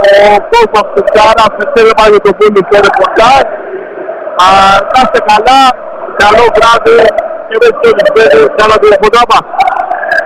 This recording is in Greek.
Κώστας Κουτσάρας, με θέλεμα για το φίλο και ρεπορτάζ. Να είστε καλά, καλό βράδυ και δεν στο νησπέδιο, καλά διαφωνάμα.